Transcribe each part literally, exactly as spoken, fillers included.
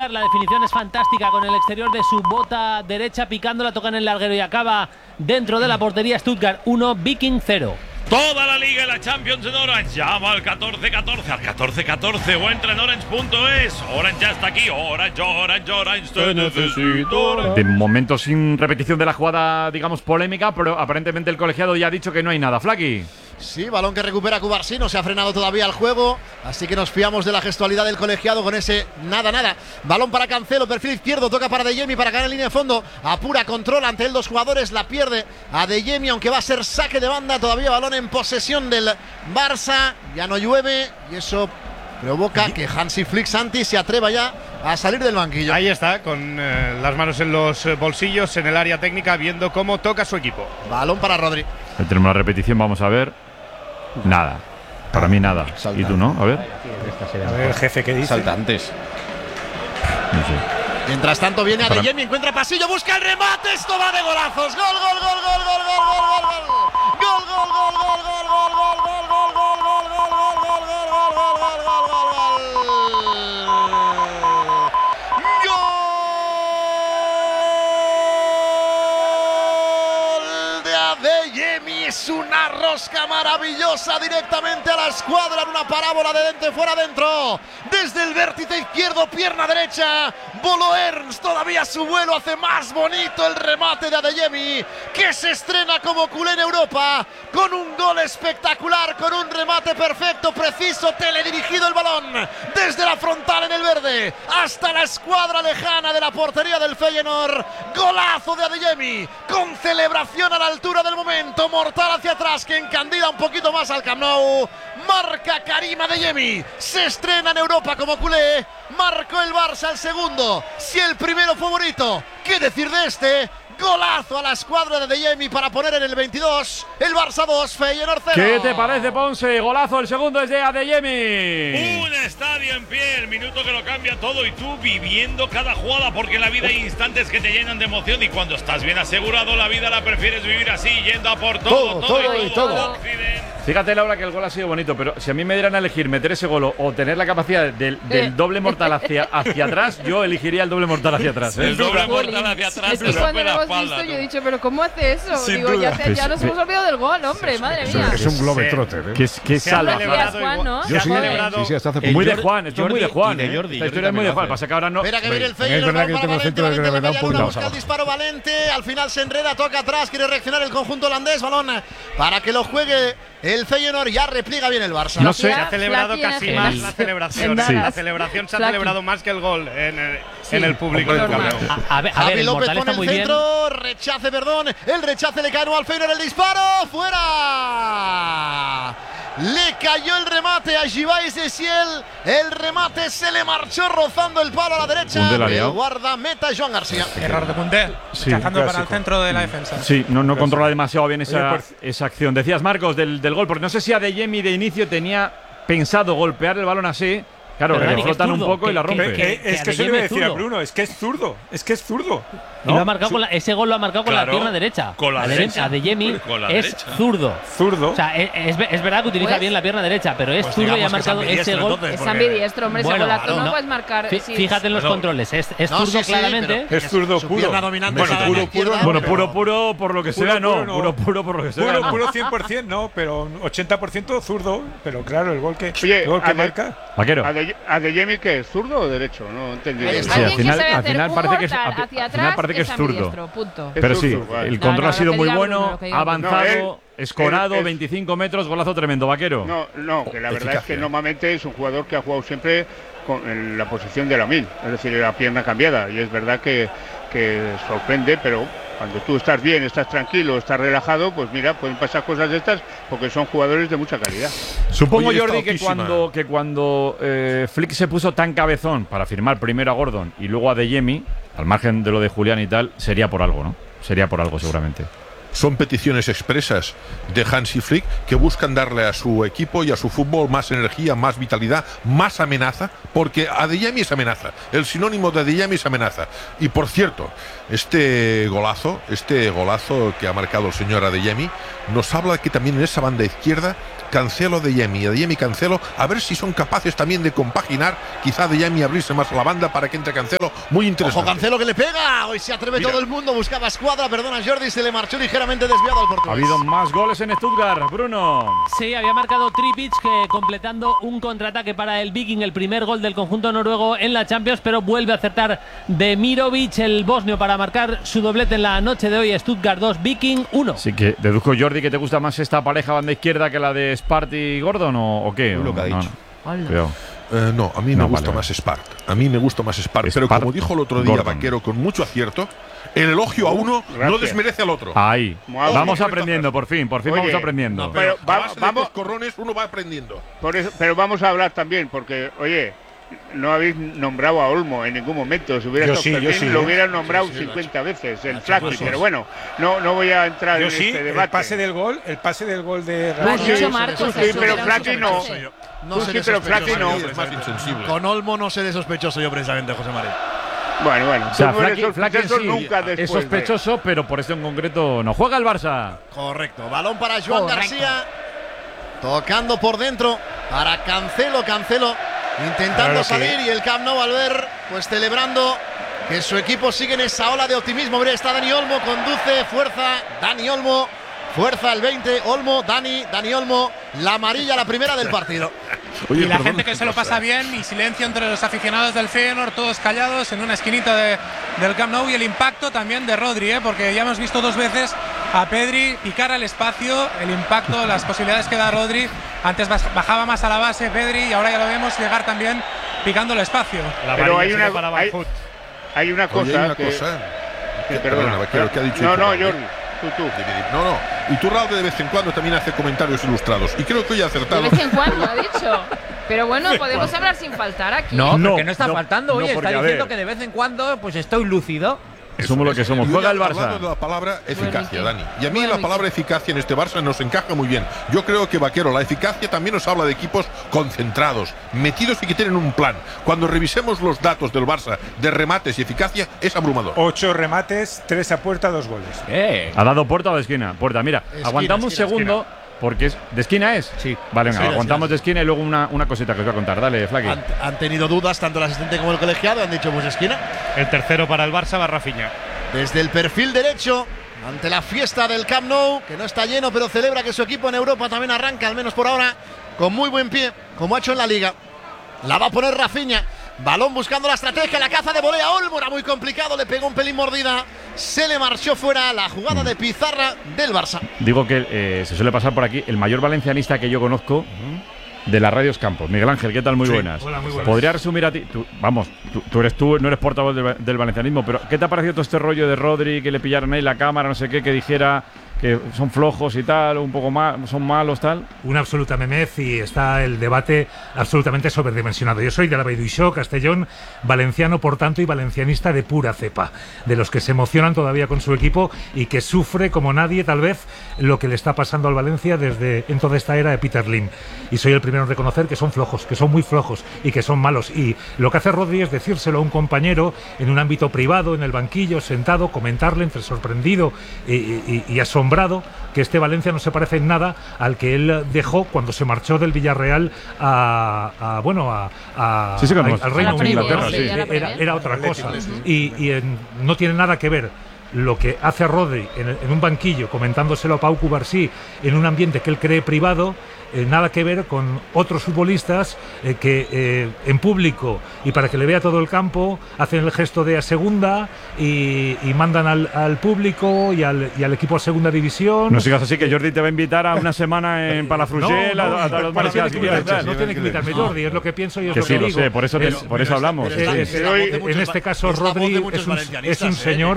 rematar. La definición es fantástica con el exterior de su bota derecha, picándola, toca en el larguero y acaba dentro de la portería. Stuttgart uno, Viking cero. Toda la liga y la Champions en Orange. Llama al catorce catorce, al catorce catorce o entra en orange punto es. Orange ya está aquí. Orange, Orange, Orange, te necesito. De momento sin repetición de la jugada, digamos, polémica, pero aparentemente el colegiado ya ha dicho que no hay nada. Flaky. Sí, balón que recupera Cubarsí, no se ha frenado todavía el juego, así que nos fiamos de la gestualidad del colegiado con ese nada, nada. Balón para Cancelo, perfil izquierdo, toca para Adeyemi para ganar en línea de fondo. Apura, control ante él, dos jugadores, la pierde Adeyemi, aunque va a ser saque de banda. Todavía balón en posesión del Barça, ya no llueve y eso provoca que Hansi Flick Santi se atreva ya a salir del banquillo. Ahí está, con eh, las manos en los bolsillos, en el área técnica, viendo cómo toca su equipo. Balón para Rodri. Tenemos la repetición, vamos a ver. Nada. Para mí nada. Salta. ¿Y tú no? A ver. A ver el jefe que dice. Saltantes. No sé. Mientras tanto viene Adeyemi, encuentra pasillo, busca el remate, esto va de golazos. Gol, gol, gol, gol, gol, gol, gol, gol, gol. Gol, gol, gol, gol, gol, gol, gol, gol, gol, gol, gol, gol, gol, gol, gol, gol, gol, gol, es una rosca maravillosa directamente a la escuadra en una parábola de dentro fuera adentro. Desde el vértice izquierdo, pierna derecha, voló Ernst, todavía su vuelo hace más bonito el remate de Adeyemi, que se estrena como culé en Europa con un gol espectacular, con un remate perfecto, preciso, teledirigido el balón desde la frontal en el verde hasta la escuadra lejana de la portería del Feyenoord. Golazo de Adeyemi con celebración a la altura del momento, mortal hacia atrás que encandila un poquito más al Camp Nou. Marca Karim Adeyemi, se estrena en Europa como culé. Marcó el Barça el segundo, si el primero favorito, ¿qué decir de este? Golazo a la escuadra de Adeyemi para poner en el veintidós el Barça dos, Feyenoord cero. ¿Qué te parece, Ponce? Golazo, el segundo es de Adeyemi. Un estadio en pie, el minuto que lo cambia todo y tú viviendo cada jugada, porque en la vida hay instantes que te llenan de emoción y cuando estás bien asegurado la vida la prefieres vivir así, yendo a por todo, Todo, todo y todo. Fíjate, Laura, que el gol ha sido bonito, pero si a mí me dieran a elegir meter ese gol o tener la capacidad del, del doble mortal hacia, hacia atrás, yo elegiría el doble mortal hacia atrás, ¿eh? El doble mortal hacia atrás. Es que cuando lo hemos visto yo he dicho, pero ¿cómo hace eso? Sin Digo, duda. ya, te- ya nos hemos olvidado del gol, hombre, madre mía. Es un globetrotter, ¿eh? Que es que Se ha salva. celebrado Juan, igual. ¿no? Se Yo ha sí, celebrado. sí, sí, hasta hace El poco. Muy de Jordi- Juan, esto es muy de Jordi Juan, y de ¿eh? Jordi, Esta Jordi historia es muy de también Juan. lo Pasa que ahora no. Espera que viene el Es Feyenoord. verdad que yo para tengo el Valente, centro de Valente, gravedad un Valente, poquito más busca el abajo. disparo Valente, al final se enreda, toca atrás, quiere reaccionar el conjunto holandés, balón para que lo juegue el Feyenoord, ya repliega bien el Barça. No sé. Se ha celebrado Flaky en casi el más gimnasio. la celebración. En ¿eh? La Dallas. celebración se ha Flaky. celebrado más que el gol en el, Sí. en el público del Normal. Camp Nou. A, a ver, a ver, Javi el López mortal pone está el muy bien. centro, rechace, perdón, el rechace le cae no al Feyenoord, el disparo, fuera. Le cayó el remate a Givaís de Siel, el remate se le marchó rozando el palo a la derecha Koundé la ha del liado. guardameta Joan García. Error de Koundé, Sí, cazando para el clásico. centro de la defensa. Sí, no, no controla demasiado bien esa, Oye, esa acción. Decías, Marcos, del, del gol, porque no sé si Adeyemi de inicio tenía pensado golpear el balón así. Claro, Pero que le Dani, que es flotan un zurdo, poco y que- la que- rompe. que- Eh, es que eso Adeyemi le iba a es decir a zurdo. Bruno, es que es zurdo, es que es zurdo. Y lo ha marcado con la- ese gol lo ha marcado con Claro, la pierna derecha. con la Adeyemi- derecha. Adeyemi Con la es derecha. zurdo. Zurdo. O sea, es, es, es verdad que utiliza Pues- bien la pierna derecha, pero es Pues zurdo y ha digamos que es marcado ese ambidiestro, gol. entonces, Es porque- ambidiestro, hombre, ese Bueno, golazo claro, no no. puedes marcar. Fí- sí. Fíjate en los No. controles, es, es No, zurdo sí, sí, claramente. pero Es zurdo su puro. pierna dominante Bueno, está en puro, la izquierda, puro, Bueno, pero- puro, puro, por lo que Puro, sea, no. puro no. Puro, puro, por lo que sea. Puro, no. puro cien por ciento no, pero un ochenta por ciento zurdo. Pero claro, el gol que, Oye, el gol que Ade- marca. Vaquero. Ade- ¿Adeyemi qué es? ¿Zurdo o derecho? No entendí. Ahí bien. está. Sí, al Alguien final- que sabe al hacer final un parece que es- mortal al- hacia al final atrás parece que es zurdo. ambidiestro, punto. Es Pero sí, zurdo, vale. el No, control no, ha lo sido que muy diga bueno, Bruno, lo que diga ha Bruno. avanzado, No, él- escorado, él- él- veinticinco metros, golazo tremendo, Vaquero. No, no, que la verdad es que Eficacia. normalmente es un jugador que ha jugado siempre con en la posición de Lamine, es decir, la pierna cambiada. Y es verdad que, que sorprende, pero cuando tú estás bien, estás tranquilo, estás relajado, pues mira, pueden pasar cosas de estas porque son jugadores de mucha calidad. Supongo, Oye, Jordi, está que loquísima. cuando, que cuando eh, Flick se puso tan cabezón para firmar primero a Gordon y luego a Adeyemi, al margen de lo de Julián y tal, sería por algo, ¿no? Sería por algo, seguramente. son peticiones expresas de Hansi Flick que buscan darle a su equipo y a su fútbol más energía, más vitalidad, más amenaza, porque Adeyemi es amenaza, el sinónimo de Adeyemi es amenaza. Y por cierto, este golazo, este golazo que ha marcado el señor Adeyemi, nos habla que también en esa banda izquierda Cancelo, Adeyemi, Adeyemi, Cancelo, a ver si son capaces también de compaginar, quizá Adeyemi abrirse más a la banda para que entre Cancelo, muy interesante. Ojo, Cancelo que le pega, hoy se atreve Mira. todo el mundo, buscaba escuadra, perdona Jordi, se le marchó ligeramente desviado al portugués. Ha habido más goles en Stuttgart, Bruno. Sí, había marcado Tripic, que completando un contraataque para el Viking, el primer gol del conjunto noruego en la Champions, pero vuelve a acertar Demirovic, el bosnio, para marcar su doblete en la noche de hoy. Stuttgart dos, Viking uno. Así que deduzco, Jordi, que te gusta más esta pareja banda izquierda que la de Sparty y Gordon, ¿o, o qué? Lo que ha dicho. No, no. Eh, no, a mí no, me gusta vale, más Spart. A mí me gusta más Spart. Pero como dijo el otro día Gordon. Vaquero con mucho acierto, el elogio a uno Gracias. no desmerece al otro. Ahí. Wow. Vamos aprendiendo, por fin, por fin Oye, vamos aprendiendo. No, pero Pero a va- base de vamos- coscorrones uno va aprendiendo. Por eso, pero vamos a hablar también, porque, oye, no habéis nombrado a Olmo en ningún momento. Si hubiera Yo estado sí, yo Fermín, sí, lo ¿eh? hubieran nombrado Sí, sí, lo ha cincuenta veces, el hecho Flaky. cosas. Pero bueno, no, no voy a entrar Yo en sí, este el debate. pase del gol, el pase del gol de Lo has Sí, dicho sí, Marcos. sí, eso pero era un Flaky no. superpase. No Tú seré sí, pero sospechoso, Flaky no. yo, Es más insensible. Con Olmo no seré sospechoso yo precisamente, José María. Bueno, bueno, O sea, tú no eres Flaky, Flaky sospechoso sí nunca después es de- sospechoso, pero por esto en concreto no. Juega el Barça. Correcto, balón para Joan Correcto. García, tocando por dentro para Cancelo, Cancelo intentando Claro que- salir y el Camp Nou al ver, pues celebrando que su equipo sigue en esa ola de optimismo. Mira, está Dani Olmo, conduce, fuerza, Dani Olmo, fuerza el veinte, Olmo, Dani, Dani Olmo, la amarilla, la primera del partido. Oye, y la perdón, gente que se lo pasa bien y silencio entre los aficionados del Feyenoord, todos callados en una esquinita de, del Camp Nou, y el impacto también de Rodri, ¿eh? Porque ya hemos visto dos veces a Pedri picar al espacio, el impacto, las posibilidades que da Rodri. Antes bajaba más a la base Pedri y ahora ya lo vemos llegar también picando el espacio. La Pero varilla hay sería una, para hay, Banfoot. hay una cosa Oye, hay una que, cosa. que- Que- perdona. perdona, Vaquero, ¿qué ha dicho no, no, Iturralde? Jordi, tú, tú. No, no. Y Iturralde de vez en cuando también hace comentarios ilustrados. Y creo que hoy ha acertado. De vez en cuando, ha dicho. Pero bueno, podemos hablar sin faltar aquí. No, No, porque no está no, faltando. no, Oye, porque, está a diciendo ver. que de vez en cuando pues estoy lúcido. Somos lo que somos. Y Juega hoy el ha hablado Barça. de la palabra eficacia, Bueno, Dani. Y a mí bueno, la palabra eficacia en este Barça nos encaja muy bien. Yo creo que, Vaquero, la eficacia también nos habla de equipos concentrados, metidos y que tienen un plan. Cuando revisemos los datos del Barça de remates y eficacia, es abrumador. Ocho remates, tres a puerta, dos goles. Eh. ¿Ha dado puerta o de esquina? Puerta, mira. Esquina, aguantamos un esquina, segundo. Porque es. ¿De esquina es? Sí. Vale, venga, Sí, aguantamos sí, de esquina y luego una, una cosita que os voy a contar. Dale, Flaky. Han, han tenido dudas tanto el asistente como el colegiado, han dicho pues esquina. El tercero para el Barça va Rafinha. Desde el perfil derecho, ante la fiesta del Camp Nou, que no está lleno, pero celebra que su equipo en Europa también arranca, al menos por ahora, con muy buen pie, como ha hecho en la Liga. La va a poner Rafinha. Balón buscando la estrategia, la caza de volea. Olmo era muy complicado, le pegó un pelín mordida. Se le marchó fuera la jugada de pizarra del Barça. Digo que eh, se suele pasar por aquí el mayor valencianista que yo conozco de las Radios Campos. Miguel Ángel, ¿qué tal? Muy Sí, buenas. hola, muy buenas. Podría resumir a ti. Tú, vamos, tú, tú eres tú, no eres portavoz del, del valencianismo, pero ¿qué te ha parecido todo este rollo de Rodri, que le pillaron ahí la cámara, no sé qué, que dijera que son flojos y tal, un poco más, son malos, tal? Una absoluta memez y está el debate absolutamente sobredimensionado. Yo soy de la Baiduixó, Castellón, valenciano, por tanto, y valencianista de pura cepa, de los que se emocionan todavía con su equipo y que sufre como nadie, tal vez, lo que le está pasando al Valencia desde en toda esta era de Peter Lim. Y soy el primero en reconocer que son flojos, que son muy flojos y que son malos. Y lo que hace Rodri es decírselo a un compañero en un ámbito privado, en el banquillo, sentado, comentarle entre sorprendido y, y, y asombrado que este Valencia no se parece en nada al que él dejó cuando se marchó del Villarreal a, a bueno a, a Sí, sí, a- conozco. al Reino A la Unido. Premier, sí. sí, a la Era, Premier. era otra cosa y, y en- no tiene nada que ver lo que hace Rodri en, en un banquillo comentándoselo a Pau Cubarsí en un ambiente que él cree privado, eh, nada que ver con otros futbolistas eh, que eh, en público y para que le vea todo el campo hacen el gesto de a segunda y, y mandan al, al público y al, y al equipo a segunda división. No sigas así, que Jordi te va a invitar a una semana en Palafrugell, No, no, a, a, a los no mariscales tiene que que quieras. invitarme, no tiene que invitarme, Jordi, es lo que pienso y es Que lo sí, que lo digo. sé, por eso, te- Es- por eso hablamos. Pero Es, es la voz de en muchos este va- caso es la voz de Rodri muchos es un, valencianistas, es un ¿eh? señor Que-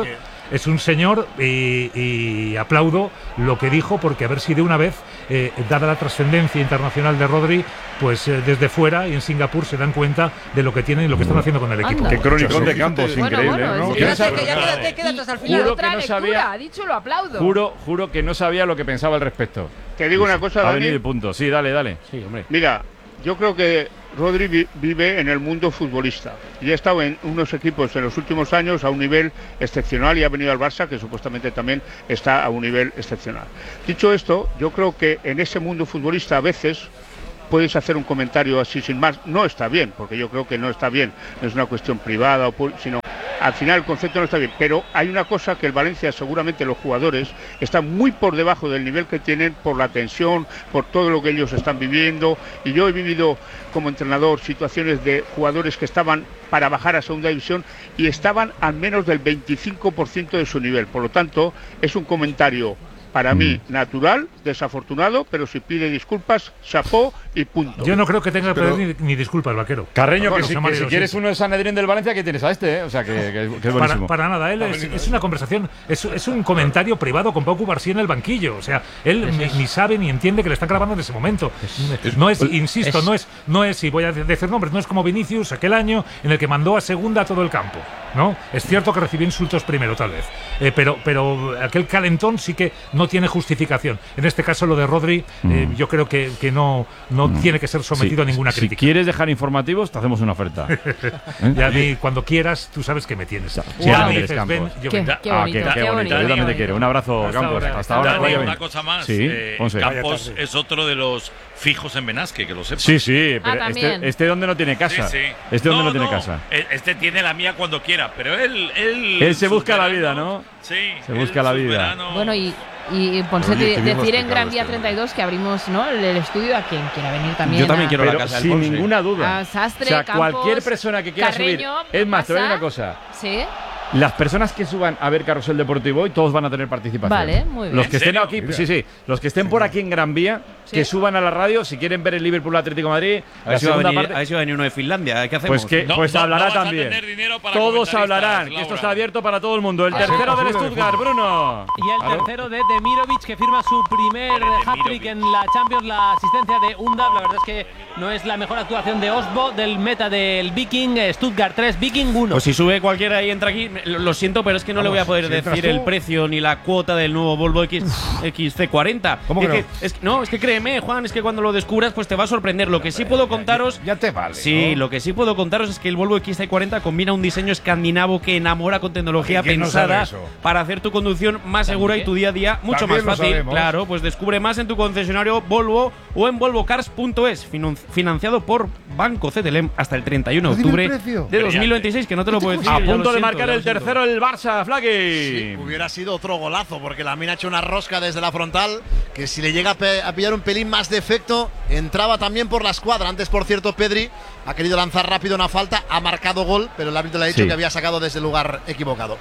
es un señor y, y aplaudo lo que dijo, porque a ver si de una vez, eh, dada la trascendencia internacional de Rodri, pues eh, desde fuera y en Singapur se dan cuenta de lo que tienen y lo que están haciendo con el equipo. Qué cronicón de Campos, Bueno, increíble, bueno, ¿no? sí, Yo no quédate, sabía- que ya quédate, quédate hasta el final. Juro Otra que no lectura, sabía- ha dicho lo aplaudo. Juro, juro que no sabía lo que pensaba al respecto. Te digo una cosa, Ha Dani. venido y punto. Sí, dale, dale. Sí, hombre. Mira, yo creo que Rodri vi- vive en el mundo futbolista y ha estado en unos equipos en los últimos años a un nivel excepcional y ha venido al Barça, que supuestamente también está a un nivel excepcional. Dicho esto, yo creo que en ese mundo futbolista a veces puedes hacer un comentario así sin más. No está bien, porque yo creo que no está bien. No es una cuestión privada, o pu- sino al final el concepto no está bien. Pero hay una cosa que el Valencia, seguramente los jugadores, están muy por debajo del nivel que tienen por la tensión, por todo lo que ellos están viviendo. Y yo he vivido como entrenador situaciones de jugadores que estaban para bajar a segunda división y estaban al menos del veinticinco por ciento de su nivel. Por lo tanto, es un comentario para mí natural, desafortunado, pero si pide disculpas, chapó y punto. Yo no creo que tenga que Pero- pedir ni, ni disculpas, Vaquero. Carreño, Bueno, que, si, José que María, si lo quieres siento. uno de Sanedrín del Valencia, que tienes a este, ¿eh? O sea, que, que- que es Para, buenísimo. para nada, él es, es una conversación, es, es un comentario privado con Pau Cubarsí en el banquillo. O sea, él ni, ni sabe ni entiende que le están grabando en ese momento. No es, insisto, es- no es, no es, y voy a decir nombres, no es como Vinicius aquel año en el que mandó a segunda a todo el campo. ¿No? Es cierto que recibió insultos primero, tal vez. Eh, pero, pero aquel calentón sí que no tiene justificación. En este caso, lo de Rodri, eh, yo creo que, que no, no tiene que ser sometido Sí, a ninguna si crítica. quieres dejar informativos, te hacemos una oferta. Y a mí, cuando quieras, tú sabes que me tienes. Sí, Si ahora me Andrés dices, Campos. ven, yo Qué- vengo. qué Ah, bonito, qué, qué bonito. bonito, Yo qué también te bonito. quiero. Un abrazo, Hasta Campos. ahora. Hasta ahora. que Dani, vaya una bien. cosa más. Sí, eh, Ponce. Campos es otro de los fijos en Benasque, que lo sepas. Sí, sí, pero también. este, este donde no tiene casa. Sí, sí. Este donde no, tiene casa. e- Este tiene la mía cuando quiera, pero él. Él, Él se su busca la verano- vida, ¿no? Sí. Se él busca la su vida. verano- Bueno, y, y Ponce, Oye, de- qué bien decir lo en has Gran Vía explicado treinta y dos que abrimos, ¿no?, el, el estudio a quien quiera venir también. Yo también a- quiero la Pero casa del sin Ponce. ninguna duda. a Sastre, o sea, Campos, cualquier persona que quiera Carreño, subir. Es más, te voy a decir pasa. una cosa. Sí. Las personas que suban a ver Carrusel Deportivo hoy, todos van a tener participación. Vale, muy bien. Los que ¿En estén serio? aquí, sí, sí. Los que estén por aquí en Gran Vía, Sí. que suban a la radio si quieren ver el Liverpool Atlético de Madrid. A La ver, si va a segunda venir, parte. a ver si va a venir uno de Finlandia. ¿Qué hacemos? Pues que No, pues no, hablará no vas a también. tener dinero para Todos comentaristas, hablarán, que Laura. esto está abierto para todo el mundo. El Ah, tercero sí, del posible, Stuttgart, Bruno. Y el tercero de Demirovic, que firma su primer hat-trick en la Champions, la asistencia de Undab. La verdad es que no es la mejor actuación de Osbo, del meta del Viking. Stuttgart tres, Viking uno. Pues si sube cualquiera y entra aquí, lo, lo siento, pero es que no le voy a poder si entras decir el tú. precio ni la cuota del nuevo Volvo X, X C cuarenta. ¿Cómo es que que, es que- no, es que créeme, Juan, es que cuando lo descubras, pues te va a sorprender. Lo que sí puedo contaros. Ya te vale. Sí, ¿no? lo que sí puedo contaros es que el Volvo X C cuarenta combina un diseño escandinavo que enamora con tecnología ¿Quién no pensada sabe eso? para hacer tu conducción más segura y tu día a día mucho También más lo fácil. sabemos. Claro, pues descubre más en tu concesionario Volvo o en volvo cars punto es, finan- financiado por Banco C T L M hasta el treinta y uno de Dime el octubre precio. de dos mil veintiséis, que no te lo puedo decir. A ya lo punto de siento, marcar ya lo el siento. tercero el Barça, Flaky. Sí, hubiera sido otro golazo, porque la mina ha hecho una rosca desde la frontal, que si le llega a, pe- a pillar un pelín más de efecto, entraba también por la escuadra. Antes, por cierto, Pedri ha querido lanzar rápido una falta, ha marcado gol, pero el árbitro le ha dicho Sí. que había sacado desde el lugar equivocado.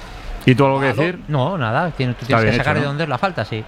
¿Y tú algo que Malo. decir? No, nada, tienes, tú Está tienes que bien sacar hecho, de ¿no? donde es la falta, sí.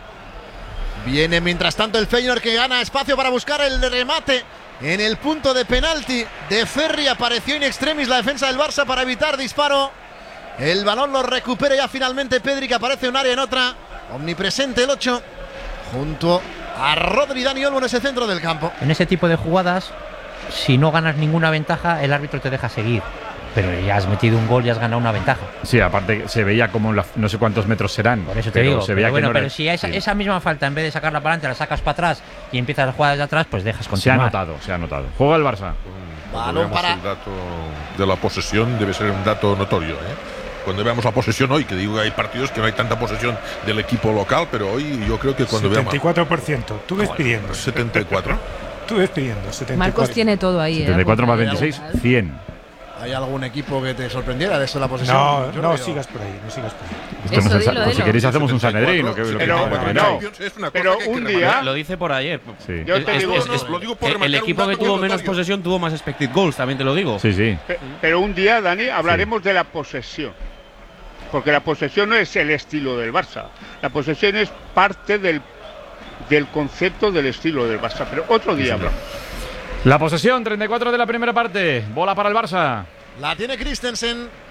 Viene mientras tanto el Feyenoord, que gana espacio para buscar el remate en el punto de penalti de Ferri. Apareció in extremis la defensa del Barça para evitar disparo. El balón lo recupera ya finalmente Pedri, que aparece un área en otra. Omnipresente el ocho, junto a Rodri y Dani Olmo en ese centro del campo. En ese tipo de jugadas, si no ganas ninguna ventaja, el árbitro te deja seguir. Pero ya has metido un gol y has ganado una ventaja. Sí, aparte se veía como la- no sé cuántos metros serán. Por eso te pero digo. se Pero veía bueno, que no pero era- si esa, sí. esa misma falta, en vez de sacarla para adelante, la sacas para atrás y empiezas a jugar desde atrás, pues dejas Se ha continuar. notado, se ha notado. Juega el Barça. Cuando Balón veamos para- el dato de la posesión debe ser un dato notorio, ¿eh? Cuando veamos la posesión hoy, que digo que hay partidos que no hay tanta posesión del equipo local, pero hoy yo creo que cuando setenta y veamos cuatro por ciento. Tú ves pidiendo. setenta y cuatro. Tú ves pidiendo. setenta y cuatro. Marcos tiene todo ahí. setenta y cuatro más ¿eh? veintiséis, cien. ¿Hay algún equipo que te sorprendiera de eso la posesión? No, Yo no veo. sigas por ahí, no sigas por ahí. Esto no Eso, es el- dilo, pues si dilo. queréis hacemos un Sanedrín. Lo que, lo que- Pero- lo que pero- queráis. Es una cosa pero que hay que un remarcar. día- Lo dice por ayer. Sí. Yo te Es- digo, es- no, es- lo digo por el- el remarcar un equipo que dato tuvo muy menos notorio. posesión tuvo más expected goals, también te lo digo. Sí, sí. Pe- Pero un día, Dani, hablaremos de la posesión. Porque la posesión no es el estilo del Barça. La posesión es parte del, del concepto del estilo del Barça. Pero otro día hablamos. La posesión, treinta y cuatro de la primera parte. Bola para el Barça. La tiene Christensen,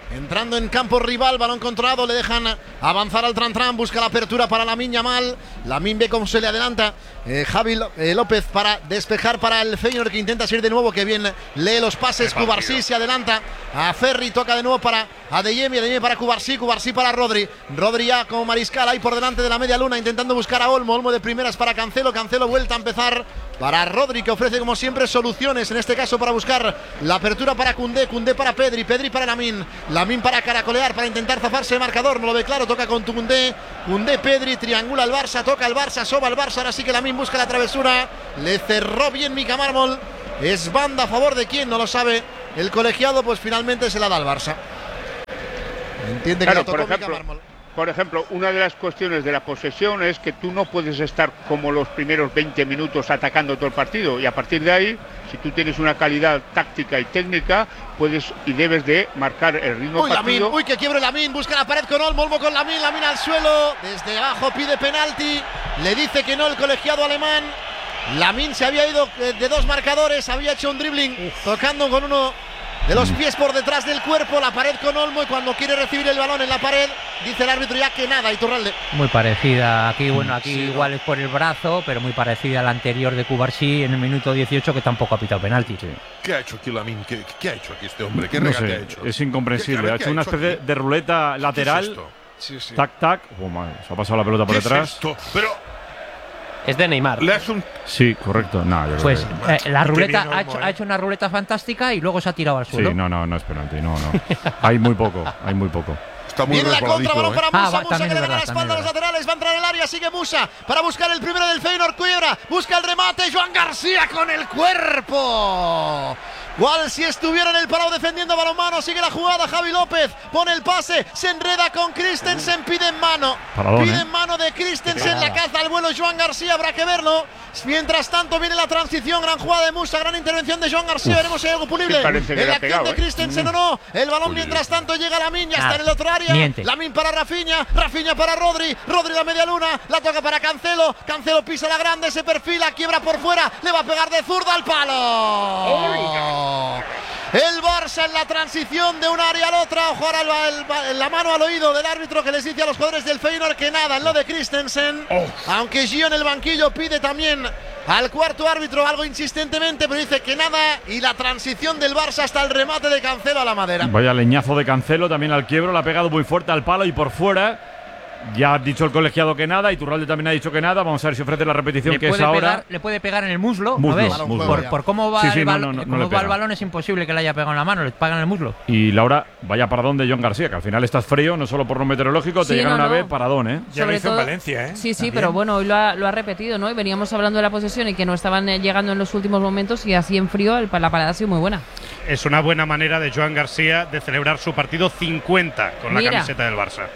entrando en campo rival, balón controlado, le dejan avanzar al Tran Tran, busca la apertura para Lamine Yamal. Lamine ve cómo se le adelanta eh, Javi eh, López para despejar para el Feyenoord, que intenta seguir de nuevo, que bien lee los pases. Cubarsí se adelanta a Ferri, toca de nuevo para Adeyemi, Adeyemi para Cubarsí, Cubarsí para Rodri. Rodri ya como mariscal ahí por delante de la media luna, intentando buscar a Olmo. Olmo de primeras para Cancelo, Cancelo vuelta a empezar para Rodri, que ofrece como siempre soluciones, en este caso para buscar la apertura para Koundé, Koundé para Pedri, Pedri para Lamine, Lamine para caracolear, para intentar zafarse de marcador, no lo ve claro, toca con Koundé, Koundé, Pedri, triangula el Barça, toca el Barça, soba el Barça, ahora sí que Lamine busca la travesura, le cerró bien Mika Mármol, es banda a favor de quién, no lo sabe el colegiado, pues finalmente se la da al Barça. Entiende claro, que le tocó por ejemplo, Mika Mármol. Por ejemplo, una de las cuestiones de la posesión es que tú no puedes estar como los primeros veinte minutos atacando todo el partido, y a partir de ahí, si tú tienes una calidad táctica y técnica, puedes y debes de marcar el ritmo Uy, del partido. Lamine, uy, que quiebre Lamine, busca la pared con Olmo, Olmo con Lamine, Lamine al suelo, desde abajo pide penalti, le dice que no el colegiado alemán. Lamine se había ido de dos marcadores, había hecho un dribbling tocando con uno de los pies por detrás del cuerpo, la pared con Olmo, y cuando quiere recibir el balón en la pared, dice el árbitro ya que nada. Iturralde. Muy parecida, aquí bueno, aquí sí, igual no. es por el brazo, pero muy parecida a la anterior de Cubarsí en el minuto dieciocho, que tampoco ha pitado penalti. Sí. ¿Qué ha hecho aquí Lamine? ¿Qué, qué ha hecho aquí este hombre? ¿Qué No regate sé, ha hecho? es incomprensible. ¿Qué- qué- Ha qué hecho una hecho especie aquí? de ruleta lateral. ¿Qué es esto? Sí, sí. Tac, tac. Oh, madre, se ha pasado la pelota por ¿Qué es detrás. esto? Pero Es de Neymar. le hace un Sí, correcto. No, yo creo Pues que- eh, la Qué ruleta bien, ha, Olmo, hecho, ¿eh? ha hecho una ruleta fantástica y luego se ha tirado al Sí, suelo. no, no, no es penalti. No, no. Hay muy poco, hay muy poco. está muy Viene la contra, resbaladito, balón ¿eh? para Ah, Musa, va, Musa también que le es gana la verdad, espalda a los también laterales, va a entrar en el área, sigue Musa para buscar el primero del Feyenoord, Quiebra, busca el remate, Joan García con el cuerpo. Cual si estuviera en el parado defendiendo balonmano, sigue la jugada, Javi López pone el pase, se enreda con Christensen, pide en mano, Paradón, pide ¿eh? en mano de Christensen, la caza al vuelo Joan García, habrá que verlo. Mientras tanto viene la transición, gran jugada de Musa, gran intervención de Joan García, Uf. veremos si hay algo punible Sí, parece que en le la ha acción pegado, de ¿eh? Christensen o no. El balón mientras tanto llega Lamine, ya Ah, está en el otro área. miente. Lamine para Rafinha, Rafinha para Rodri, Rodri la media luna, la toca para Cancelo, Cancelo pisa la grande, se perfila, quiebra por fuera, le va a pegar de zurda al palo. El Barça en la transición de un área al otra, ojo ahora el- el- la mano al oído del árbitro que les dice a los jugadores del Feyenoord que nada en lo de Christensen, aunque Gio en el banquillo pide también al cuarto árbitro algo insistentemente, pero dice que nada, y la transición del Barça hasta el remate de Cancelo a la madera. Vaya leñazo de Cancelo también al quiebro, le ha pegado muy fuerte al palo y por fuera. Ya ha dicho el colegiado que nada, y Iturralde también ha dicho que nada. Vamos a ver si ofrece la repetición, Le que es puede, ahora. pegar, le puede pegar en el muslo, Muslo, ¿no ves? muslo. Por, por cómo va, Sí, sí, el, no, bal- no, no, cómo no le va pega. el balón, es imposible que le haya pegado en la mano, le pagan en el muslo. Y Laura, vaya paradón de Joan García, que al final estás frío, no solo por lo meteorológico, te Sí, llegan no, una no. vez, paradón, ¿eh? Ya lo Sobre hizo en todo- Valencia, ¿eh? Sí, sí, También. pero bueno, hoy lo ha, lo ha repetido, ¿no? Y veníamos hablando de la posesión y que no estaban eh, llegando en los últimos momentos, y así en frío el- la parada ha sido muy buena. Es una buena manera de Joan García de celebrar su partido cincuenta con la Mira. camiseta del Barça.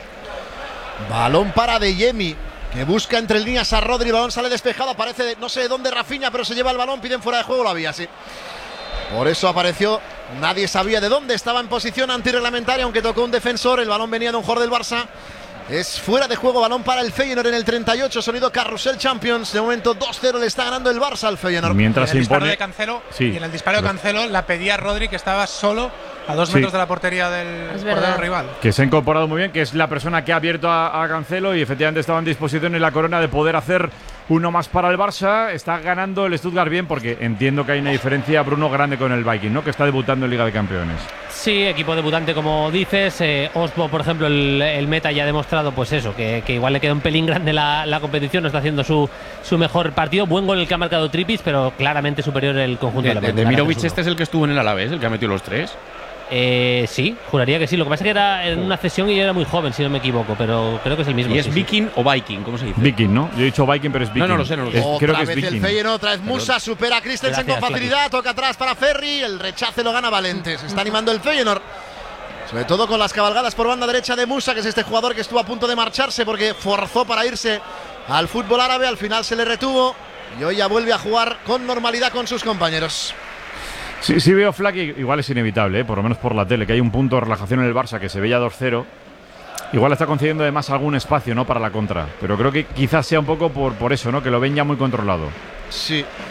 Balón para Adeyemi, que busca entre líneas a Rodri, el balón sale despejado, aparece de- no sé de dónde Rafinha, pero se lleva el balón, piden fuera de juego, lo había, sí. Por eso apareció, nadie sabía de dónde, estaba en posición antirreglamentaria, aunque tocó un defensor, el balón venía de un jugador del Barça. Es fuera de juego, balón para el Feyenoord en el treinta y ocho, sonido Carrusel Champions, de momento dos cero le está ganando el Barça al Feyenoord. Mientras en se el disparo impone. de Cancelo Sí. y en el disparo de Cancelo la pedía Rodri, que estaba solo a dos Sí. metros de la portería del Es portero verdad. rival. Que se ha incorporado muy bien, que es la persona que ha abierto a, a Cancelo, y efectivamente estaba en disposición en la corona de poder hacer uno más para el Barça. Está ganando el Stuttgart bien, porque entiendo que hay una diferencia, Bruno, grande con el Viking, ¿no? Que está debutando en Liga de Campeones. Sí, equipo debutante como dices. eh, Osbo, por ejemplo, el, el meta ya ha demostrado pues eso, que, que igual le queda un pelín grande la, la competición, no está haciendo su, su mejor partido. Buen gol el que ha marcado Trippic, pero claramente superior el conjunto De, de, la de, de Mirovic este es el que estuvo en el Alavés, el que ha metido los tres. Eh, sí, juraría que sí. Lo que pasa es que era en una cesión y yo era muy joven, si no me equivoco, pero creo que es el mismo. ¿Y es sí, sí. Viking o Viking? ¿Cómo se dice? Viking, ¿no? Yo he dicho Viking, pero es Viking. No, no lo sé, no lo sé. Es- Otra creo que es vez Viking. el Feyenoord, otra vez Musa, supera a Christensen Gracias, con facilidad, toca atrás para Ferri, el rechace lo gana Valente, se está animando el Feyenoord. Sobre todo con las cabalgadas por banda derecha de Musa, que es este jugador que estuvo a punto de marcharse porque forzó para irse al fútbol árabe, al final se le retuvo y hoy ya vuelve a jugar con normalidad con sus compañeros. Sí, sí veo Flack, igual es inevitable, ¿eh? Por lo menos por la tele, que hay un punto de relajación en el Barça que se veía dos cero. Igual está concediendo además algún espacio, ¿no?, para la contra. Pero creo que quizás sea un poco por, por eso, ¿no?, que lo ven ya muy controlado. Sí.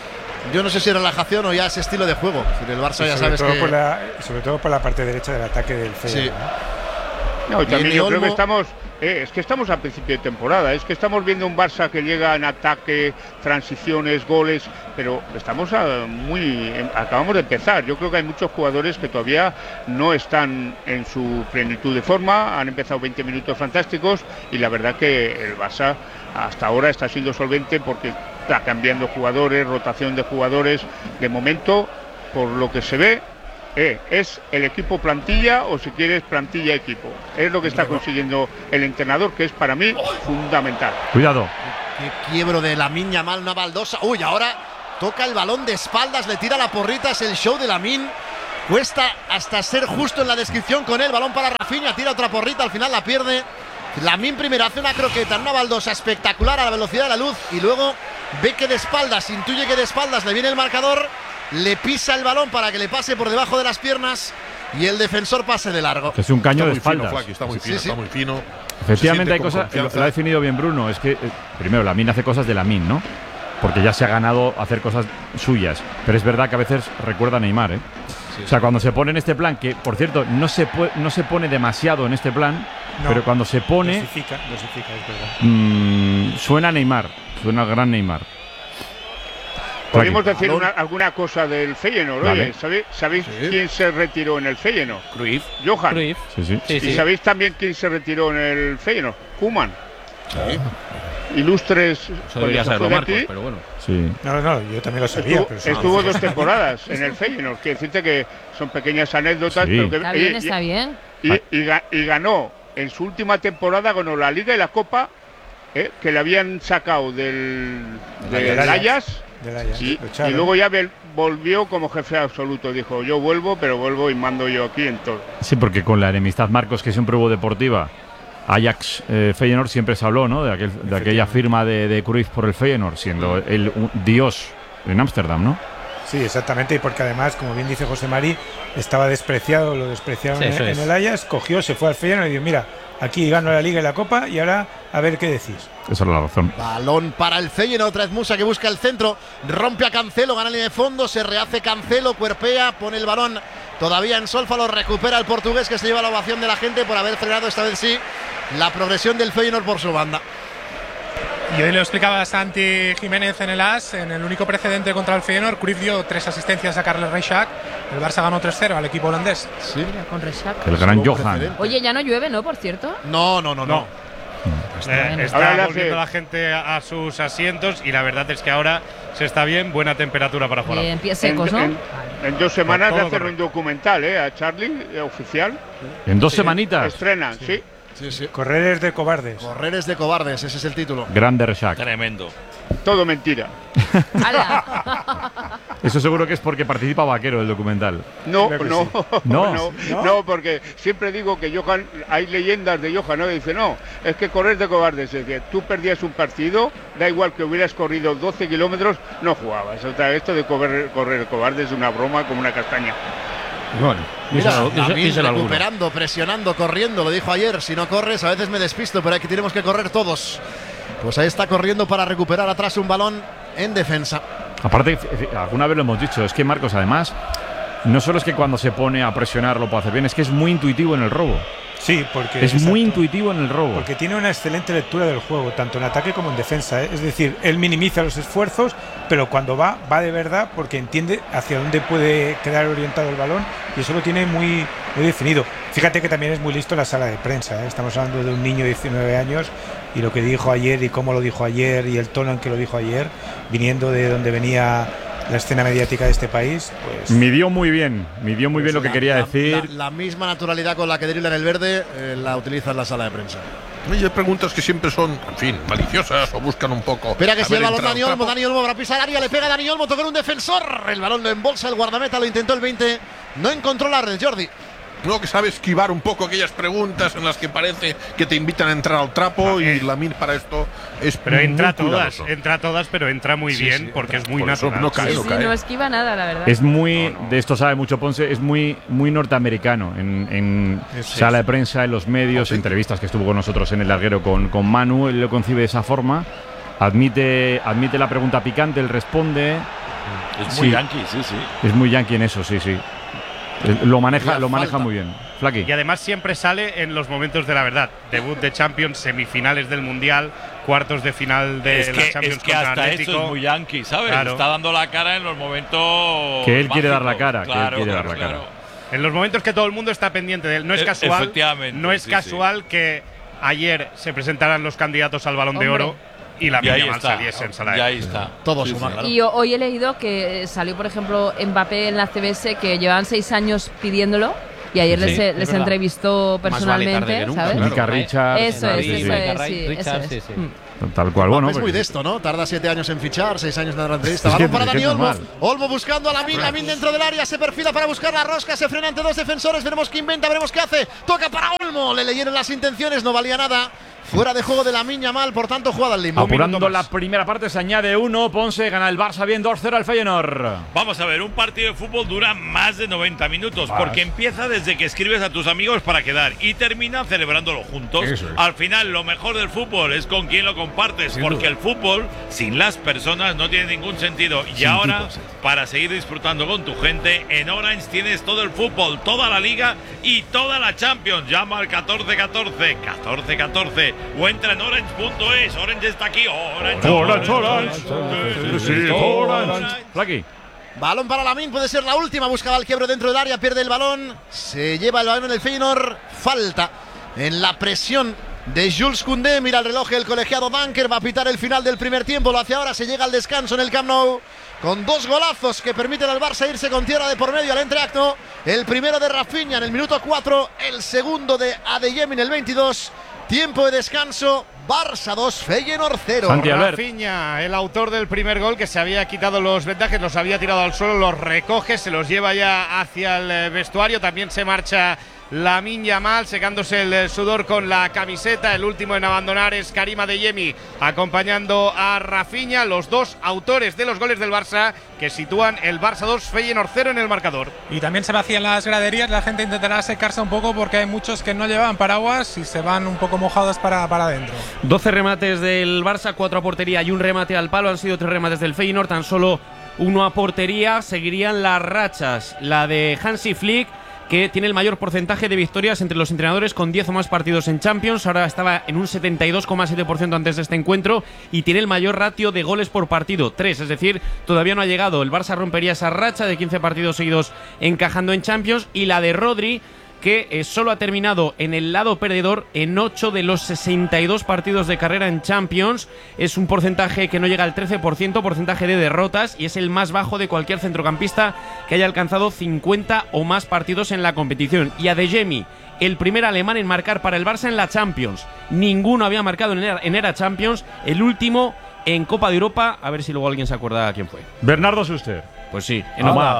Yo no sé si es relajación o ya es estilo de juego. El Barça ya sobre sabes todo que... Por la, sobre todo por la parte derecha del ataque del Feyenoord. Sí. No, y también yo creo Olmo... que estamos, eh, es que estamos a principio de temporada, es que estamos viendo un Barça que llega en ataque, transiciones, goles, pero estamos a muy, acabamos de empezar. Yo creo que hay muchos jugadores que todavía no están en su plenitud de forma, han empezado veinte minutos fantásticos y la verdad que el Barça hasta ahora está siendo solvente porque está cambiando jugadores, rotación de jugadores. De momento, por lo que se ve, Eh, es el equipo plantilla o si quieres plantilla equipo. Es lo que está consiguiendo el entrenador, que es para mí fundamental. Cuidado. Qué quiebro de Lamine Yamal, una baldosa. Uy, ahora toca el balón de espaldas, le tira la porrita, es el show de Lamine. Cuesta hasta ser justo en la descripción con él. Balón para Rafinha, tira otra porrita, al final la pierde. Lamine primero hace una croqueta, una baldosa espectacular a la velocidad de la luz y luego ve que de espaldas, intuye que de espaldas le viene el marcador. Le pisa el balón para que le pase por debajo de las piernas y el defensor pase de largo. Es un caño está de espaldas. Fino, Flaky, está muy fino, sí, sí. Está muy fino. Efectivamente hay cosas, lo, lo ha definido bien Bruno, es que eh, primero Lamine hace cosas de Lamine, ¿no? Porque ya se ha ganado hacer cosas suyas, pero es verdad que a veces recuerda a Neymar, ¿eh? Sí, o sea, cuando se pone en este plan, que por cierto no se, puede, no se pone demasiado en este plan, no, pero cuando se pone dosifica, dosifica, es verdad. Mmm, suena a Neymar, suena al gran Neymar. Podemos decir una, alguna cosa del Feyenoord. Vale. Oye, ¿sabéis, ¿sabéis Sí. quién se retiró en el Feyenoord? Cruyff. Johan. Cruyff. Sí, sí. ¿Y Sí, sí. sabéis también quién se retiró en el Feyenoord? Koeman. Sí. Ilustres. Eso debería cuando se saberlo fue de Marcos, aquí, pero bueno. Sí. No, no, yo también lo sabía. Estuvo, pero sí. estuvo dos temporadas en el Feyenoord. Quiero decirte que son pequeñas anécdotas. Sí. Pero que, Está bien, y- está bien. Y, y, ga- y ganó en su última temporada, ganó la Liga y la Copa, eh, que le habían sacado del, del Del Ajax. Ajax. Del Ajax, Y, lo echaron. y luego ya ve- volvió como jefe absoluto. Dijo, yo vuelvo, pero vuelvo y mando yo aquí en todo. Sí, porque con la enemistad, Marcos, que siempre hubo deportiva, Ajax eh, Feyenoord siempre se habló, ¿no? De, aquel, de aquella firma de, de Cruyff por el Feyenoord, siendo el un dios en Ámsterdam, ¿no? Sí, exactamente, y porque además, como bien dice José Mari, estaba despreciado, lo despreciaron Sí, en, eso en es. el Ajax, cogió, se fue al Feyenoord y dijo, mira, aquí gano la Liga y la Copa y ahora a ver qué decís. Esa es la razón. Balón para el Feyenoord, otra vez Musa que busca el centro, rompe a Cancelo, gana línea de fondo, se rehace Cancelo, cuerpea, pone el balón todavía en solfa, lo recupera el portugués que se lleva la ovación de la gente por haber frenado esta vez sí la progresión del Feyenoord por su banda. Y hoy lo explicaba Santi Jiménez en el A S, en el único precedente contra el Feyenoord, Cruyff dio tres asistencias a Carles Reixac, el Barça ganó tres cero al equipo holandés. Sí. Mira, con Reixac. El gran Hubo Johan. precedente. Oye, ya no llueve, ¿no? Por cierto. No, no, no, no. Eh, Bueno. está Ahora le hace- volviendo la gente a, a sus asientos y la verdad es que ahora se está bien, buena temperatura para jugar. Bien, pies secos, ¿no? En, en- en dos semanas Todo le hacen correcto. un documental, ¿eh? A Charlie, eh, oficial. En dos semanitas. Estrenan, sí. Sí, sí. Correr es de cobardes. Correr es de cobardes, ese es el título. Grande Reixac. Tremendo. Todo mentira. ¡Hala! Eso seguro que es porque participa Vaquero el documental. No, Creo que no, sí. No. no, ¿No? no, porque siempre digo que Johan, hay leyendas de Johan, ¿no? Dice, no, es que correr de cobardes, es que tú perdías un partido, da igual que hubieras corrido doce kilómetros, no jugabas. O sea, esto de correr, correr de cobarde es una broma como una castaña. Bueno, Mira, díselo- díselo- Lamine díselo alguno. recuperando, presionando, corriendo, lo dijo ayer, si no corres a veces me despisto, pero aquí tenemos que correr todos. Pues ahí está corriendo para recuperar atrás un balón en defensa. Aparte, f- f- alguna vez lo hemos dicho, es que Marcos, además, no solo es que cuando se pone a presionar lo puede hacer bien, es que es muy intuitivo en el robo. Sí, porque Es muy exacto. intuitivo en el robo. Porque tiene una excelente lectura del juego, tanto en ataque como en defensa, ¿eh? Es decir, él minimiza los esfuerzos, pero cuando va, va de verdad porque entiende hacia dónde puede quedar orientado el balón y eso lo tiene muy, muy definido. Fíjate que también es muy listo en la sala de prensa, ¿eh? Estamos hablando de un niño de diecinueve años y lo que dijo ayer y cómo lo dijo ayer y el tono en que lo dijo ayer, viniendo de donde venía la escena mediática de este país, pues... Midió muy bien, midió muy bien lo que La- quería la- decir. La, la misma naturalidad con la que dribla en el verde eh, la utiliza en la sala de prensa. Y hay preguntas que siempre son, en fin, maliciosas o buscan un poco. Espera que se haber lleva el balón entrado Dani al Olmo, trapo. Dani Olmo para pisar área, le pega Dani Olmo, tocó en un defensor, el balón lo embolsa el guardameta, lo intentó el veinte, no encontró la red, Jordi. No, que sabe esquivar un poco aquellas preguntas en las que parece que te invitan a entrar al trapo y Lamine para esto es Pero entra muy todas, cuidadoso. entra todas, pero entra muy Sí, bien sí, porque es muy por eso natural. no cae, Sí, no sí, cae. no esquiva nada, la verdad. Es muy, de esto sabe mucho Ponce, es muy, muy norteamericano en, en Sí, sala sí. de prensa, en los medios, entrevistas que estuvo con nosotros en el larguero con, con Manu, él lo concibe de esa forma, admite, admite la pregunta picante, él responde, Es muy Sí. yankee, sí, sí. Es muy yankee en eso, sí, sí. Eh, Lo maneja, lo maneja muy bien. Flaky. Y además siempre sale en los momentos de la verdad. Debut de Champions, semifinales del Mundial, cuartos de final de Es la que, Champions es que contra hasta Atlético. eso es muy yankee, ¿sabes? Claro. Está dando la cara en los momentos Que él quiere dar la mágicos. cara, que él Claro, quiere dar claro, la cara. claro. En los momentos que todo el mundo está pendiente de él. No es E- casual. efectivamente, No es sí, casual que ayer se presentaran los candidatos al Balón de Hombre. Oro y la Y ahí Yamal está. saliese en sala de Y ahí prensa. está. Todo Sí, suma, sí. claro. Y ho- hoy he leído que salió, por ejemplo, Mbappé en la C B S, que llevaban seis años pidiéndolo. Y ayer Sí, les, es les verdad. entrevistó Más vale tarde personalmente, que nunca, ¿sabes? claro. Mika Richards. Eso es, sí, eso sí. es, sí, eso Richards, es. sí, sí. Mm. Tal cual, bueno. es muy pues- de esto, ¿no? Tarda siete años en fichar, seis años en dar la entrevista. Es que- Balón para es que Dani es Olmo. normal. Olmo buscando a Lamin. Lamin dentro del área. Se perfila para buscar la rosca. Se frena ante dos defensores. Veremos qué inventa, veremos qué hace. Toca para Olmo. Le leyeron las intenciones. No valía nada. Fuera de juego de Lamin Yamal. Por tanto, jugada al limbo. Apurando la primera parte, se añade uno. Ponce gana el Barça bien dos cero al Feyenoord. Vamos a ver, un partido de fútbol dura más de noventa minutos, Más. porque empieza desde que escribes a tus amigos para quedar y termina celebrándolo juntos. Eso es. Al final, lo mejor del fútbol es con quien lo compartes, Sin porque duda. el fútbol, sin las personas, no tiene ningún sentido. Y Sin ahora, tipos, sí. para seguir disfrutando con tu gente, en Orange tienes todo el fútbol, toda la liga y toda la Champions. Llama al catorce catorce, catorce catorce o entra en orange punto es. Orange está aquí. Orange, Orange, Orange. Sí, Orange. Flaky. Balón para Lamin, puede ser la última. Buscaba el quiebre dentro del área, pierde el balón. Se lleva el balón en el Feyenoord. Falta en la presión de Jules Koundé. Mira el reloj el colegiado Dunker. Va a pitar el final del primer tiempo. Lo hace ahora. Se llega al descanso en el Camp Nou. Con dos golazos que permiten al Barça irse con tierra de por medio al entreacto. El primero de Rafinha en el minuto cuatro. El segundo de Adeyemi en el veintidós. Tiempo de descanso. Barça dos, Feyenoord cero. Santi Albert. Rafinha, el autor del primer gol, que se había quitado los vendajes, los había tirado al suelo, los recoge, se los lleva ya hacia el eh, vestuario. También se marcha Lamine Yamal, secándose el eh, sudor con la camiseta. El último en abandonar es Karim Adeyemi, acompañando a Rafinha, los dos autores de los goles del Barça, que sitúan el Barça dos, Feyenoord cero en el marcador. Y también se vacían las graderías, la gente intentará secarse un poco porque hay muchos que no llevan paraguas y se van un poco mojados para, para adentro. doce remates del Barça, cuatro a portería y un remate al palo. Han sido tres remates del Feyenoord, tan solo uno a portería. Seguirían las rachas, la de Hansi Flick, que tiene el mayor porcentaje de victorias entre los entrenadores, con diez o más partidos en Champions. Ahora estaba en un setenta y dos coma siete por ciento antes de este encuentro, y tiene el mayor ratio de goles por partido, tres, es decir, todavía no ha llegado. El Barça rompería esa racha de quince partidos seguidos encajando en Champions. Y la de Rodri, que eh, solo ha terminado en el lado perdedor en ocho de los sesenta y dos partidos de carrera en Champions. Es un porcentaje que no llega al trece por ciento, porcentaje de derrotas, y es el más bajo de cualquier centrocampista que haya alcanzado cincuenta o más partidos en la competición. Y Adeyemi, el primer alemán en marcar para el Barça en la Champions. Ninguno había marcado en era, en era Champions, el último en Copa de Europa. A ver si luego alguien se acuerda quién fue. Bernardo Suster. Pues sí. En ¡Toma! octubre-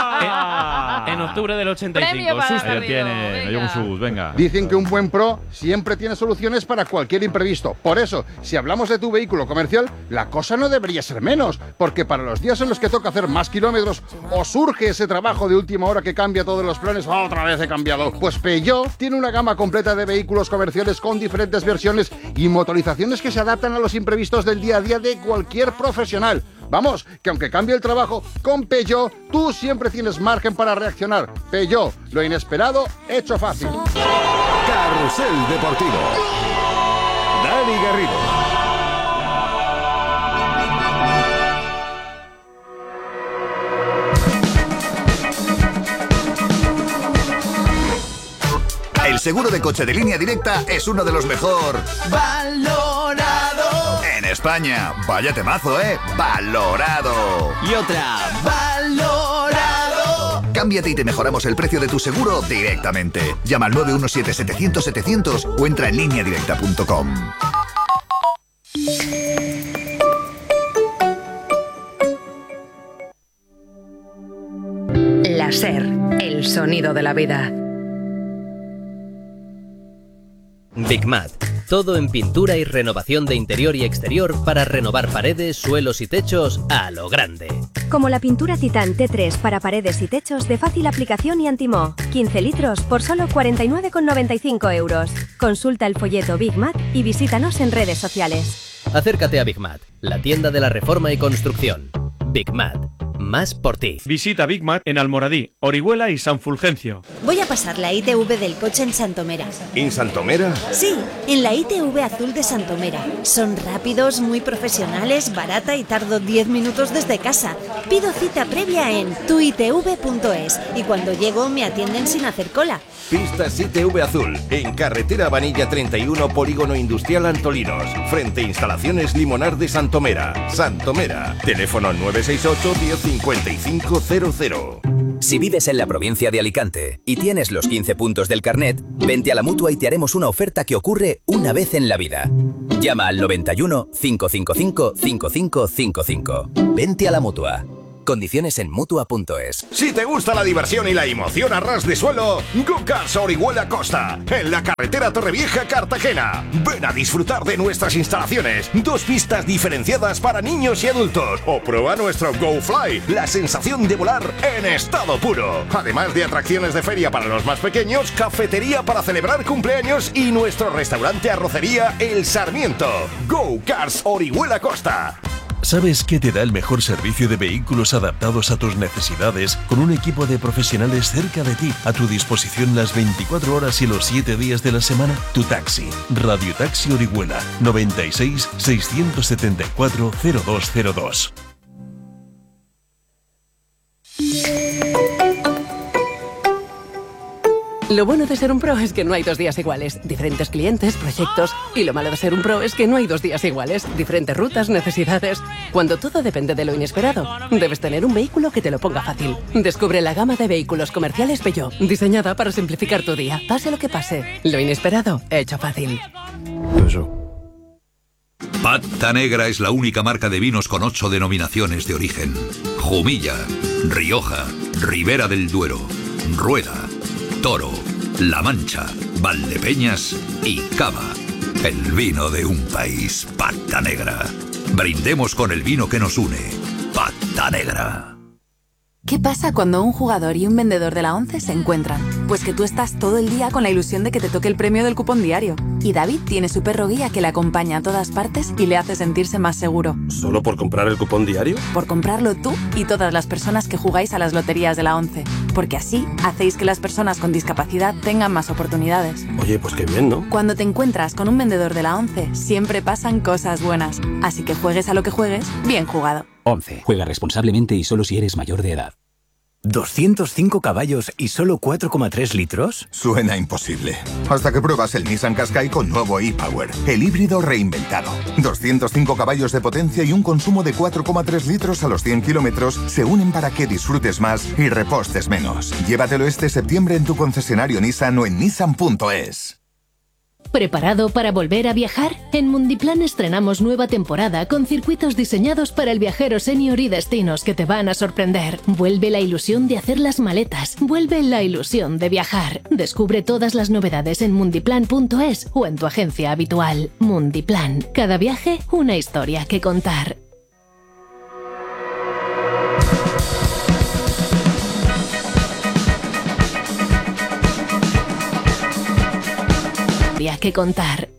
¡Toma! En octubre del ochenta y Premio cinco. para Suster. Ahí lo tiene. Hay un sus, venga. Dicen que un buen pro siempre tiene soluciones para cualquier imprevisto. Por eso, si hablamos de tu vehículo comercial, la cosa no debería ser menos, porque para los días en los que toca hacer más kilómetros o surge ese trabajo de última hora que cambia todos los planes, otra vez he cambiado. Pues Peugeot tiene una gama completa de vehículos comerciales con diferentes versiones y motorizaciones que se adaptan a los imprevistos del día a día de cualquier profesional. Vamos, que aunque cambie el trabajo, con Peugeot tú siempre tienes margen para reaccionar. Peugeot, lo inesperado, hecho fácil. Carrusel Deportivo. Dani Garrido. El seguro de coche de Línea Directa es uno de los mejor valorado en España. Vaya temazo, ¿eh? Valorado. Y otra, valorado. Cámbiate y te mejoramos el precio de tu seguro directamente. Llama al nueve uno siete, setecientos, setecientos o entra en línea directa punto com. La SER, el sonido de la vida. Bigmat. Todo en pintura y renovación de interior y exterior para renovar paredes, suelos y techos a lo grande. Como la pintura Titán T tres para paredes y techos de fácil aplicación y antimoho. quince litros por solo cuarenta y nueve con noventa y cinco euros. Consulta el folleto Bigmat y visítanos en redes sociales. Acércate a Bigmat, la tienda de la reforma y construcción. Bigmat. más por ti. Visita Big Mat en Almoradí, Orihuela y San Fulgencio. Voy a pasar la I T V del coche en Santomera. ¿En Santomera? Sí, en la I T V azul de Santomera. Son rápidos, muy profesionales, barata y tardo diez minutos desde casa. Pido cita previa en tu i t v punto es y cuando llego me atienden sin hacer cola. Pistas I T V Azul, en carretera Vanilla treinta y uno, Polígono Industrial Antolinos, frente a Instalaciones Limonar de Santomera. Santomera, teléfono nueve seis ocho, diez cincuenta y cinco cero cero. Si vives en la provincia de Alicante y tienes los quince puntos del carnet, vente a la Mutua y te haremos una oferta que ocurre una vez en la vida. Llama al noventa y uno, cinco cinco cinco, cinco cinco cinco cinco. Vente a la Mutua. Condiciones en Mutua punto es. Si te gusta la diversión y la emoción a ras de suelo, Go-Karts Orihuela Costa, en la carretera Torrevieja-Cartagena. Ven a disfrutar de nuestras instalaciones. Dos pistas diferenciadas para niños y adultos. O prueba nuestro Go Fly, la sensación de volar en estado puro. Además de atracciones de feria para los más pequeños, cafetería para celebrar cumpleaños y nuestro restaurante arrocería El Sarmiento. Go-Karts Orihuela Costa. ¿Sabes qué te da el mejor servicio de vehículos adaptados a tus necesidades? Con un equipo de profesionales cerca de ti, a tu disposición las veinticuatro horas y los siete días de la semana. Tu taxi. Radio Taxi Orihuela. noventa y seis, seiscientos setenta y cuatro, cero dos cero dos. Lo bueno de ser un pro es que no hay dos días iguales. Diferentes clientes, proyectos. Y lo malo de ser un pro es que no hay dos días iguales. Diferentes rutas, necesidades. Cuando todo depende de lo inesperado, debes tener un vehículo que te lo ponga fácil. Descubre la gama de vehículos comerciales Peugeot, diseñada para simplificar tu día. Pase lo que pase, lo inesperado, hecho fácil. Pata Negra es la única marca de vinos con ocho denominaciones de origen. Jumilla, Rioja, Ribera del Duero, Rueda, Toro, La Mancha, Valdepeñas y Cava. El vino de un país. Pata Negra. Brindemos con el vino que nos une. Pata Negra. ¿Qué pasa cuando un jugador y un vendedor de la ONCE se encuentran? Pues que tú estás todo el día con la ilusión de que te toque el premio del cupón diario. Y David tiene su perro guía que le acompaña a todas partes y le hace sentirse más seguro. ¿Solo por comprar el cupón diario? Por comprarlo tú y todas las personas que jugáis a las loterías de la ONCE. Porque así hacéis que las personas con discapacidad tengan más oportunidades. Oye, pues qué bien, ¿no? Cuando te encuentras con un vendedor de la ONCE, siempre pasan cosas buenas. Así que juegues a lo que juegues, bien jugado. ONCE. Juega responsablemente y solo si eres mayor de edad. ¿doscientos cinco caballos y solo cuatro coma tres litros? Suena imposible. Hasta que pruebas el Nissan Qashqai con nuevo e-Power, el híbrido reinventado. doscientos cinco caballos de potencia y un consumo de cuatro coma tres litros a los cien kilómetros se unen para que disfrutes más y repostes menos. Llévatelo este septiembre en tu concesionario Nissan o en nissan punto es. ¿Preparado para volver a viajar? En Mundiplan estrenamos nueva temporada con circuitos diseñados para el viajero senior y destinos que te van a sorprender. Vuelve la ilusión de hacer las maletas. Vuelve la ilusión de viajar. Descubre todas las novedades en mundiplan punto es o en tu agencia habitual. Mundiplan. Cada viaje, una historia que contar. Que contar.